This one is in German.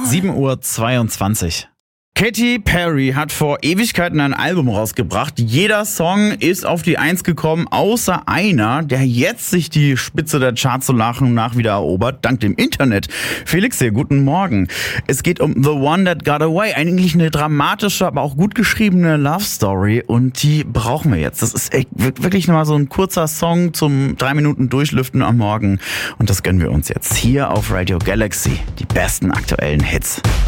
7:22 Uhr. Katy Perry hat vor Ewigkeiten ein Album rausgebracht. Jeder Song ist auf die 1 gekommen, außer einer, der jetzt sich die Spitze der Charts so nach und nach wieder erobert, dank dem Internet. Felix hier, guten Morgen. Es geht um The One That Got Away. Eigentlich eine dramatische, aber auch gut geschriebene Love Story und die brauchen wir jetzt. Das ist wirklich nur mal so ein kurzer Song zum 3 Minuten Durchlüften am Morgen und das gönnen wir uns jetzt hier auf Radio Galaxy. Die besten aktuellen Hits.